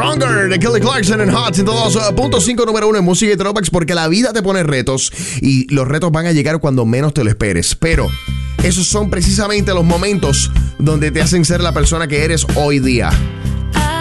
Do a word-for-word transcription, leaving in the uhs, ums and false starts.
Stronger de Kelly Clarkson en Hot ciento dos punto cinco número uno en música y throwbacks, porque la vida te pone retos y los retos van a llegar cuando menos te lo esperes. Pero esos son precisamente los momentos donde te hacen ser la persona que eres hoy día.